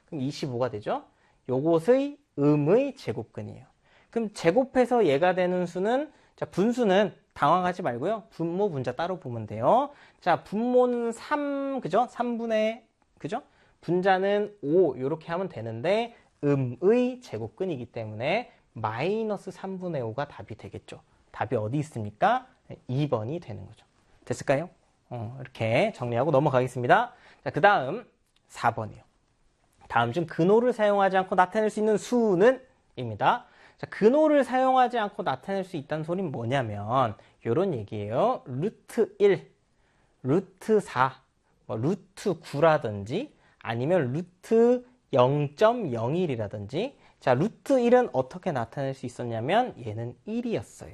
그럼 25가 되죠. 요것의 음의 제곱근이에요. 그럼 제곱해서 얘가 되는 수는, 자, 분수는 당황하지 말고요. 분모, 분자 따로 보면 돼요. 자, 분모는 3, 그죠? 3분의, 그죠? 분자는 5, 이렇게 하면 되는데, 음의 제곱근이기 때문에 마이너스 3분의 5가 답이 되겠죠. 답이 어디 있습니까? 2번이 되는 거죠. 됐을까요? 이렇게 정리하고 넘어가겠습니다. 자, 그 다음 4번이요. 다음 중 근호를 사용하지 않고 나타낼 수 있는 수는? 입니다. 자, 근호를 사용하지 않고 나타낼 수 있다는 소리는 뭐냐면 이런 얘기예요. 루트 1, 루트 4, 루트 9라든지 아니면 루트 0.01이라든지 자, 루트 1은 어떻게 나타낼 수 있었냐면 얘는 1이었어요.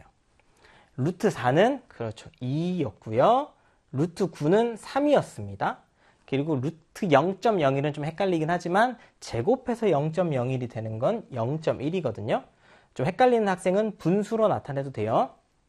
루트 4는 그렇죠. 2였고요. 루트 9는 3이었습니다. 그리고 루트 0.01은 좀 헷갈리긴 하지만 제곱해서 0.01이 되는 건 0.1이거든요. 좀 헷갈리는 학생은 분수로 나타내도 돼요.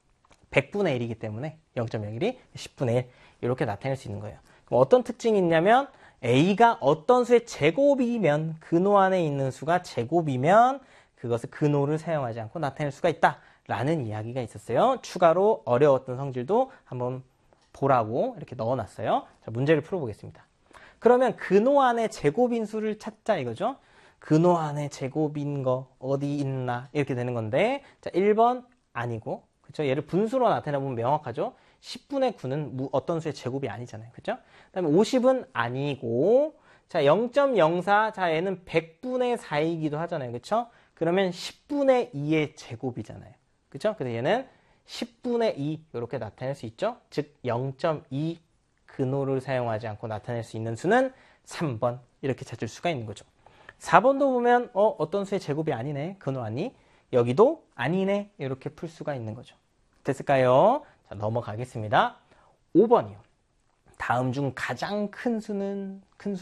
100분의 1이기 때문에 0.01이 10분의 1 이렇게 나타낼 수 있는 거예요. 그럼 어떤 특징이 있냐면 A가 어떤 수의 제곱이면 근호 안에 있는 수가 제곱이면 그것을 근호를 사용하지 않고 나타낼 수가 있다라는 이야기가 있었어요. 추가로 어려웠던 성질도 한번 보라고 이렇게 넣어놨어요. 자, 문제를 풀어보겠습니다. 그러면 근호 안에 제곱인 수를 찾자 이거죠. 근호 안에 제곱인 거 어디 있나 이렇게 되는 건데 자 1번 아니고 그렇죠? 얘를 분수로 나타내보면 명확하죠. 10분의 9는 어떤 수의 제곱이 아니잖아요. 그렇죠? 그다음에 50은 아니고 자 0.04 자 얘는 100분의 4이기도 하잖아요. 그렇죠? 그러면 10분의 2의 제곱이잖아요. 그렇죠? 그래서 얘는 10분의 2 이렇게 나타낼 수 있죠. 즉 0.2 근호를 사용하지 않고 나타낼 수 있는 수는 3번 이렇게 찾을 수가 있는 거죠. 4번도 보면 어떤 수의 제곱이 아니네. 근호 아니. 여기도 아니네. 이렇게 풀 수가 있는 거죠. 됐을까요? 자, 넘어가겠습니다. 5번이요. 다음 중 가장 큰 수는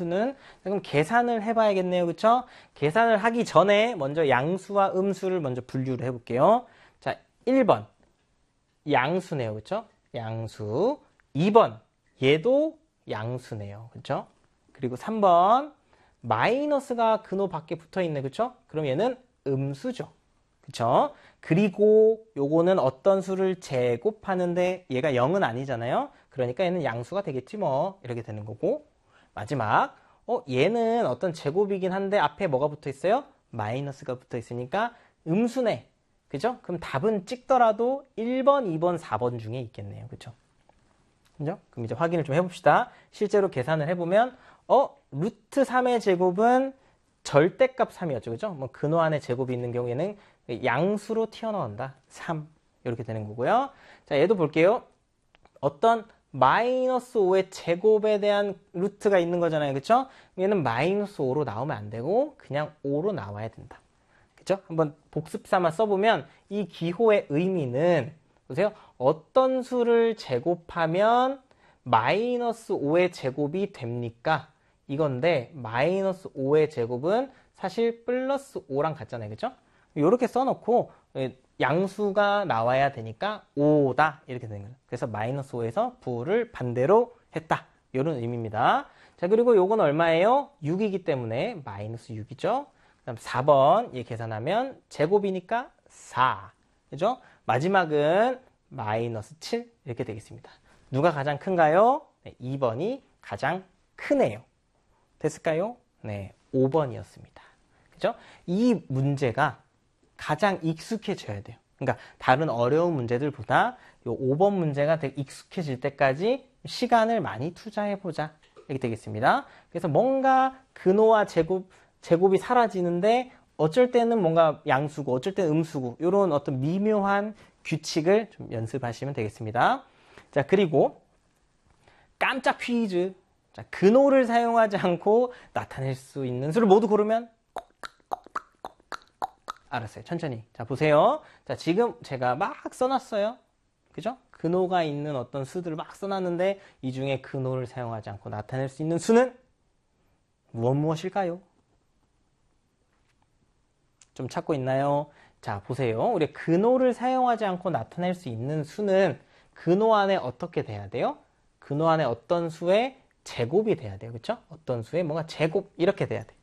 그럼 계산을 해봐야겠네요. 그렇죠? 계산을 하기 전에 먼저 양수와 음수를 먼저 분류를 해볼게요. 자, 1번 양수네요. 그렇죠? 양수. 2번 얘도 양수네요. 그렇죠? 그리고 3번 마이너스가 근호 밖에 붙어있네. 그렇죠? 그럼 얘는 음수죠. 그렇죠? 그리고 요거는 어떤 수를 제곱하는데 얘가 0은 아니잖아요. 그러니까 얘는 양수가 되겠지 뭐. 이렇게 되는 거고. 마지막 얘는 어떤 제곱이긴 한데 앞에 뭐가 붙어있어요? 마이너스가 붙어있으니까 음수네. 그죠? 그럼 답은 찍더라도 1번, 2번, 4번 중에 있겠네요. 그죠? 그죠? 그럼 이제 확인을 좀 해봅시다. 실제로 계산을 해보면 루트 3의 제곱은 절대값 3이었죠. 그죠? 뭐 근호 안에 제곱이 있는 경우에는 양수로 튀어나온다. 3. 이렇게 되는 거고요. 자, 얘도 볼게요. 어떤 마이너스 5의 제곱에 대한 루트가 있는 거잖아요. 그쵸? 얘는 마이너스 5로 나오면 안 되고 그냥 5로 나와야 된다. 그쵸? 한번 복습 삼아 써보면 이 기호의 의미는 보세요. 어떤 수를 제곱하면 마이너스 5의 제곱이 됩니까? 이건데 마이너스 5의 제곱은 사실 플러스 5랑 같잖아요. 그쵸? 이렇게 써놓고 양수가 나와야 되니까 5다 이렇게 되는 거예요. 그래서 마이너스 5에서 부호를 반대로 했다. 이런 의미입니다. 자, 그리고 요건 얼마예요? 6이기 때문에 마이너스 6이죠. 그다음 4번 얘 계산하면 제곱이니까 4. 그죠? 마지막은 마이너스 7 이렇게 되겠습니다. 누가 가장 큰가요? 네, 2번이 가장 크네요. 됐을까요? 네, 5번이었습니다. 그죠? 이 문제가 가장 익숙해져야 돼요. 그러니까 다른 어려운 문제들보다 이 5번 문제가 되게 익숙해질 때까지 시간을 많이 투자해보자. 이렇게 되겠습니다. 그래서 뭔가 근호와 제곱이 사라지는데 어쩔 때는 뭔가 양수고 어쩔 때는 음수고 이런 어떤 미묘한 규칙을 좀 연습하시면 되겠습니다. 자, 그리고 깜짝 퀴즈. 자, 근호를 사용하지 않고 나타낼 수 있는 수를 모두 고르면 알았어요. 천천히. 자, 보세요. 자, 지금 제가 막 써놨어요. 그죠? 근호가 있는 어떤 수들을 막 써놨는데 이 중에 근호를 사용하지 않고 나타낼 수 있는 수는 무엇일까요? 좀 찾고 있나요? 자, 보세요. 우리 근호를 사용하지 않고 나타낼 수 있는 수는 근호 안에 어떻게 돼야 돼요? 근호 안에 어떤 수의 제곱이 돼야 돼요. 그렇죠? 어떤 수의 뭔가 제곱 이렇게 돼야 돼.